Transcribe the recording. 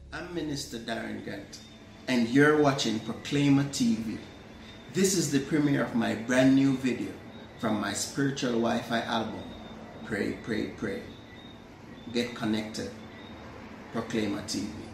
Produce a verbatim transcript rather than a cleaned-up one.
I'm Minister Darren Grant, and you're watching Proclaimer T V. This is the premiere of my brand new video from my spiritual Wi-Fi album, Pray, Pray, Pray. Get connected. Proclaimer T V.